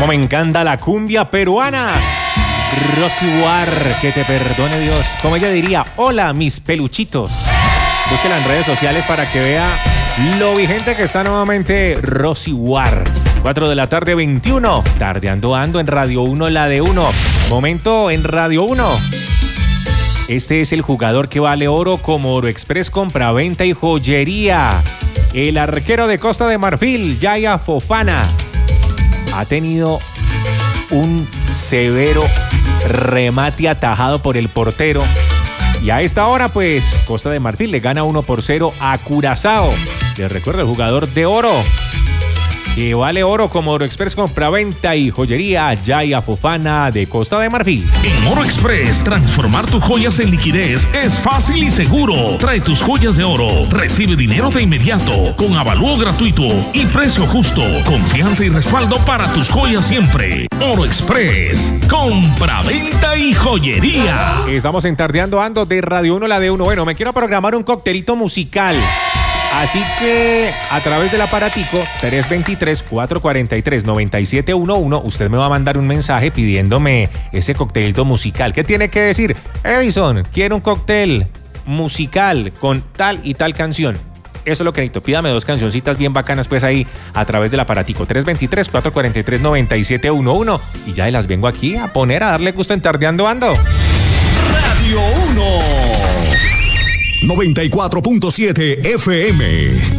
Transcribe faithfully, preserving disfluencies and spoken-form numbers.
Como me encanta la cumbia peruana. Rosy War, que te perdone Dios. Como ella diría, hola mis peluchitos. Búsquela en redes sociales para que vea lo vigente que está nuevamente Rosy War. cuatro de la tarde, veintiuno. Tardeando ando en Radio uno, la de uno. Momento en Radio uno. Este es el jugador que vale oro como Oro Express, compraventa y joyería. El arquero de Costa de Marfil, Yaya Fofana, ha tenido un severo remate atajado por el portero. Y a esta hora, pues, Costa de Marfil le gana uno por cero a Curazao. Les recuerdo, el jugador de oro, que vale oro como Oro Express, compraventa y joyería, Yaya Fofana de Costa de Marfil. En Oro Express, transformar tus joyas en liquidez es fácil y seguro. Trae tus joyas de oro, recibe dinero de inmediato, con avalúo gratuito y precio justo. Confianza y respaldo para tus joyas siempre. Oro Express, compraventa y joyería. Estamos en Tardeando Ando de Radio uno, la de uno. Bueno, me quiero programar un coctelito musical. Así que a través del aparatico tres dos tres, cuatro cuatro tres, nueve siete uno uno, usted me va a mandar un mensaje pidiéndome ese coctelito musical. ¿Qué tiene que decir? Edison, quiero un cóctel musical con tal y tal canción. Eso es lo que necesito. Pídame dos cancioncitas bien bacanas pues ahí a través del aparatico tres dos tres, cuatro cuatro tres, nueve siete uno uno y ya las vengo aquí a poner a darle gusto en Tardeando Ando. Radio uno noventa y cuatro punto siete F M.